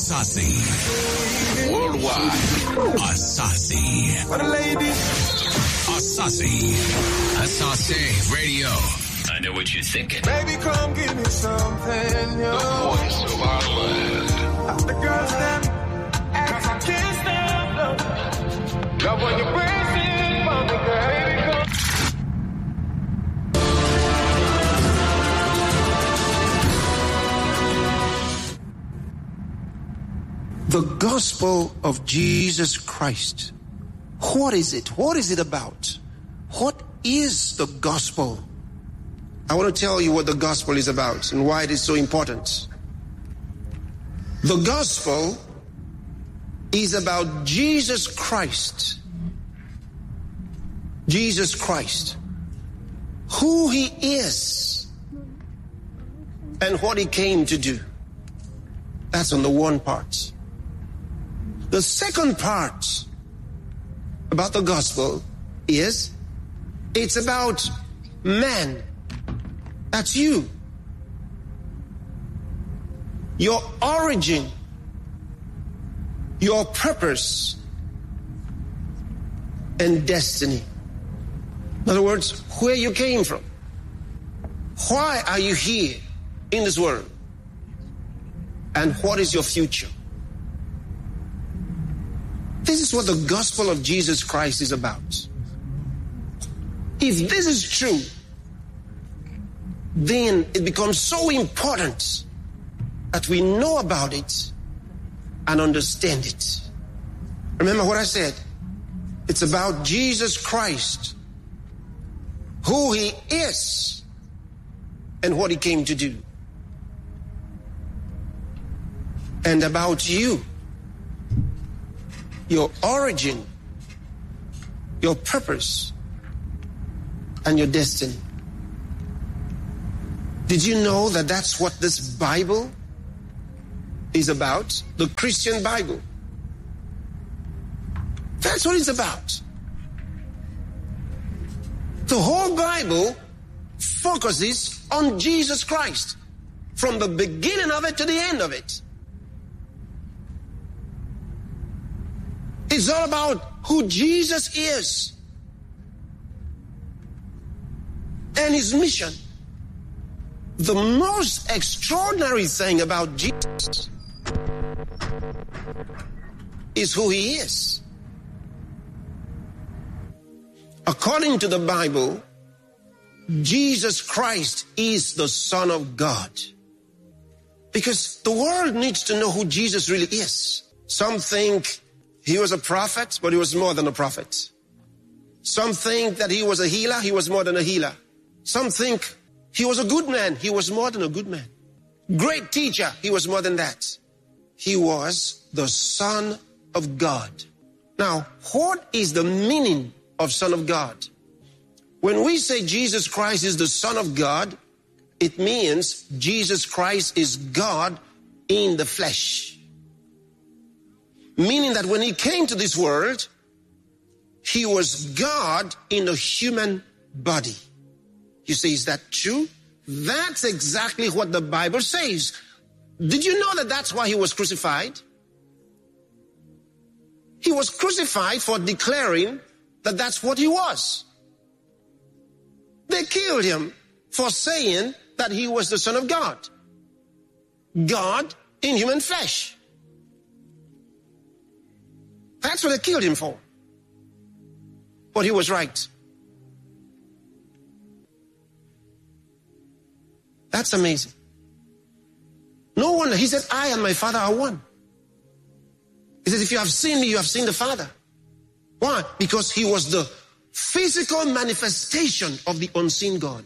Asasi. Worldwide. Asasi. For the ladies. Asasi. Asasi Radio. I know what you're thinking. Baby, come give me something. Yo. The voice of our land. The girls them act, I can't stop. Love when you praise it for the girl. The gospel of Jesus Christ. What is it? What is it about? What is the gospel? I want to tell you what the gospel is about and why it is so important. The gospel is about Jesus Christ. Jesus Christ. Who he is and what he came to do. That's on the one part. The second part about the gospel is it's about man. That's you. Your origin, your purpose, and destiny. In other words, where you came from. Why are you here in this world? And what is your future? This is what the gospel of Jesus Christ is about. If this is true, then it becomes so important that we know about it and understand it. Remember what I said? It's about Jesus Christ, who he is, and what he came to do. And about you, your origin, your purpose, and your destiny. Did you know that that's what this Bible is about? The Christian Bible. That's what it's about. The whole Bible focuses on Jesus Christ from the beginning of it to the end of it. It's all about who Jesus is and his mission. The most extraordinary thing about Jesus is who he is. According to the Bible, Jesus Christ is the Son of God. Because the world needs to know who Jesus really is. Some think he was a prophet, but he was more than a prophet. Some think that he was a healer, he was more than a healer. Some think he was a good man, he was more than a good man. Great teacher, he was more than that. He was the Son of God. Now, what is the meaning of Son of God? When we say Jesus Christ is the Son of God, it means Jesus Christ is God in the flesh. Meaning that when he came to this world, he was God in a human body. You say, is that true? That's exactly what the Bible says. Did you know that that's why he was crucified? He was crucified for declaring that that's what he was. They killed him for saying that he was the Son of God. God in human flesh. That's what they killed him for. But he was right. That's amazing. No wonder. He said, I and my Father are one. He said, if you have seen me, you have seen the Father. Why? Because he was the physical manifestation of the unseen God.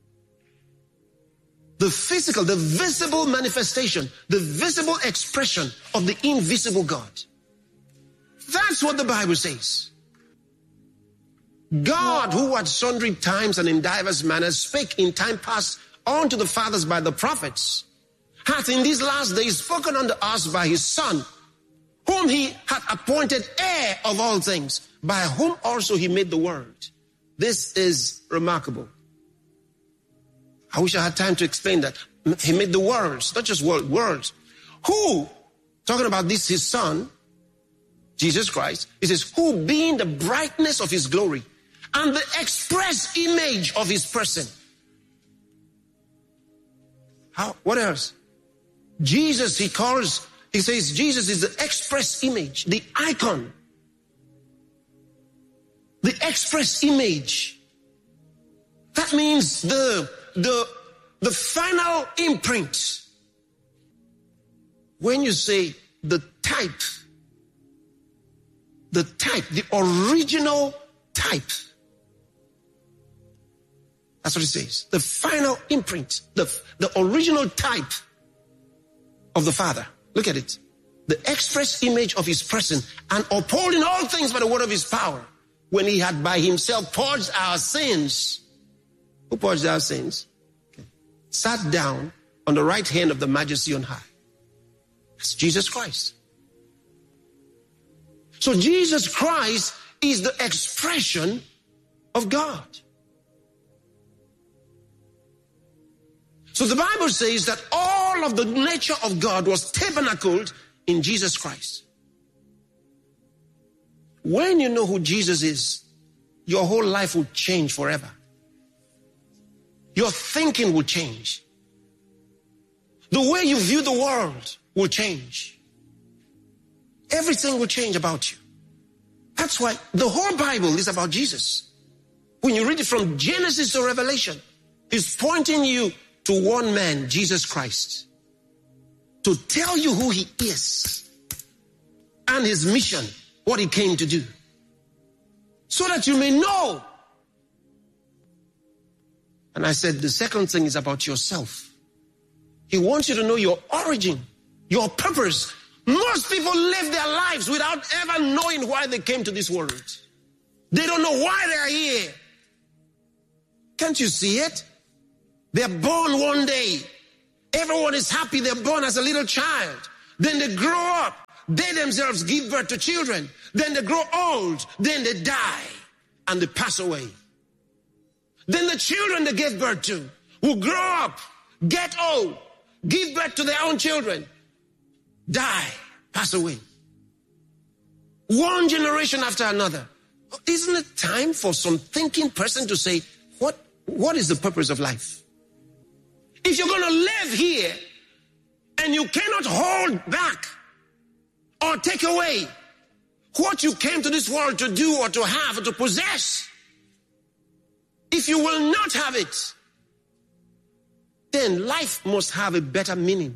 The physical, the visible manifestation, the visible expression of the invisible God. That's what the Bible says. God, who at sundry times and in divers manners spake in time past unto the fathers by the prophets, hath in these last days spoken unto us by his Son, whom he hath appointed heir of all things, by whom also he made the world. This is remarkable. I wish I had time to explain that. He made the worlds, not just worlds. Who talking about this, his son, Jesus Christ, he says, who being the brightness of his glory and the express image of his person. What else? Jesus, he says Jesus is the express image, the icon, the express image. That means the final imprint. When you say the type, the original type. That's what it says. The final imprint, the original type of the Father. Look at it. The express image of his person, and upholding all things by the word of his power, when he had by himself purged our sins. Who purged our sins? Okay. Sat down on the right hand of the majesty on high. That's Jesus Christ. So Jesus Christ is the expression of God. So the Bible says that all of the nature of God was tabernacled in Jesus Christ. When you know who Jesus is, your whole life will change forever. Your thinking will change. The way you view the world will change. Everything will change about you. That's why the whole Bible is about Jesus. When you read it from Genesis to Revelation, it's pointing you to one man, Jesus Christ, to tell you who he is and his mission, what he came to do, so that you may know. And I said the second thing is about yourself. He wants you to know your origin, your purpose. Most people live their lives without ever knowing why they came to this world. They don't know why they are here. Can't you see it? They're born one day. Everyone is happy they're born as a little child. Then they grow up. They themselves give birth to children. Then they grow old. Then they die. And they pass away. Then the children they gave birth to will grow up, get old, give birth to their own children, die, pass away. One generation after another. Isn't it time for some thinking person to say, what is the purpose of life? If you're going to live here and you cannot hold back or take away what you came to this world to do or to have or to possess, if you will not have it, then life must have a better meaning.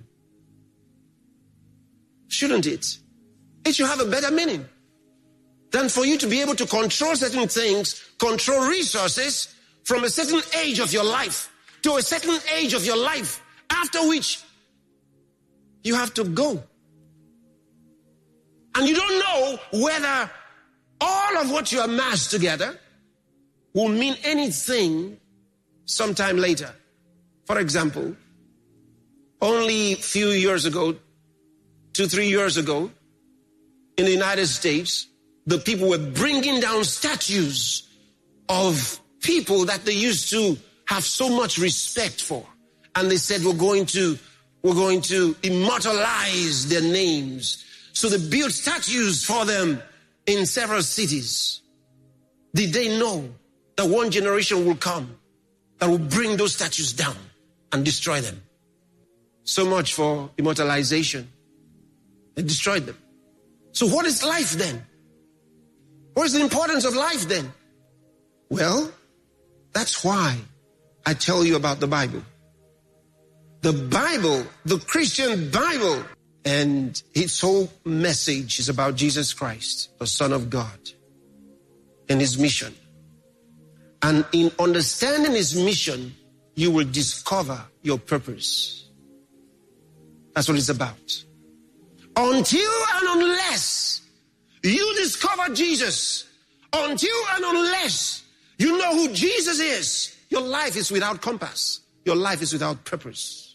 Shouldn't it? It should have a better meaning than for you to be able to control certain things, control resources from a certain age of your life to a certain age of your life, after which you have to go. And you don't know whether all of what you amassed together will mean anything sometime later. For example, only a few years ago, 2-3 years ago, in the United States, the people were bringing down statues of people that they used to have so much respect for. And they said, we're going to immortalize their names. So they built statues for them in several cities. Did they know that one generation will come that will bring those statues down and destroy them? So much for immortalization. They destroyed them. So what is life then? What is the importance of life then? Well, that's why I tell you about the Bible. The Bible, the Christian Bible, and its whole message is about Jesus Christ, the Son of God, and his mission. And in understanding his mission, you will discover your purpose. That's what it's about. Until and unless you discover Jesus, until and unless you know who Jesus is, your life is without compass. Your life is without purpose.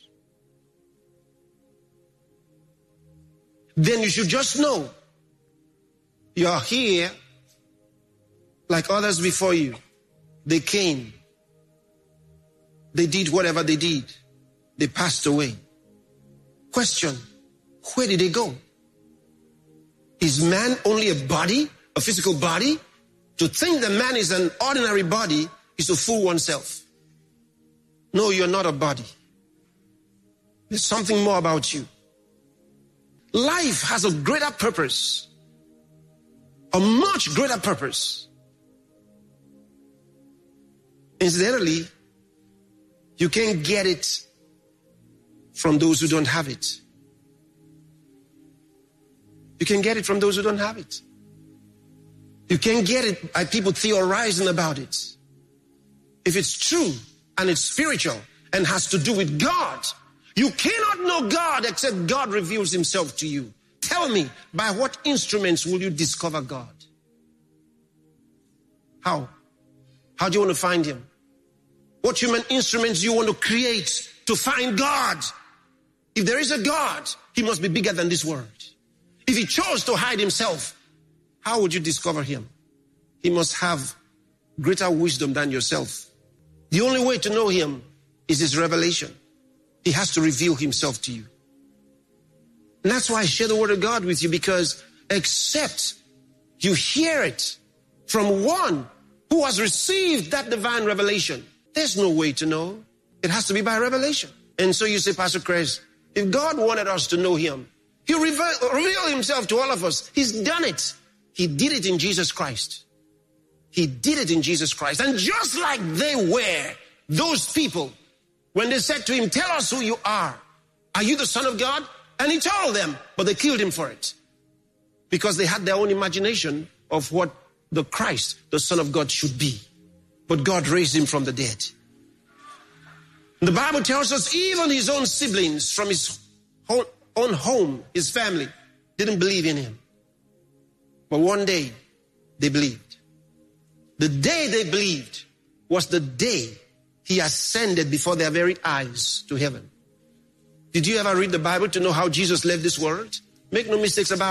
Then you should just know you are here like others before you. They came. They did whatever they did. They passed away. Question, where did they go? Is man only a body, a physical body? To think that man is an ordinary body is to fool oneself. No, you're not a body. There's something more about you. Life has a greater purpose, a much greater purpose. Incidentally, you can't get it from those who don't have it. You can get it from those who don't have it. You can't get it by people theorizing about it. If it's true and it's spiritual and has to do with God, you cannot know God except God reveals himself to you. Tell me, by what instruments will you discover God? How? How do you want to find him? What human instruments do you want to create to find God? If there is a God, he must be bigger than this world. If he chose to hide himself, how would you discover him? He must have greater wisdom than yourself. The only way to know him is his revelation. He has to reveal himself to you. And that's why I share the word of God with you, because except you hear it from one who has received that divine revelation, there's no way to know. It has to be by revelation. And so you say, Pastor Chris, if God wanted us to know him, he'll reveal himself to all of us. He's done it. He did it in Jesus Christ. He did it in Jesus Christ. And just like they were, those people, when they said to him, tell us who you are you the Son of God? And he told them, but they killed him for it. Because they had their own imagination of what the Christ, the Son of God, should be. But God raised him from the dead. The Bible tells us even his own siblings from his own home, his family, didn't believe in him. But one day, they believed. The day they believed was the day he ascended before their very eyes to heaven. Did you ever read the Bible to know how Jesus left this world? Make no mistakes about it.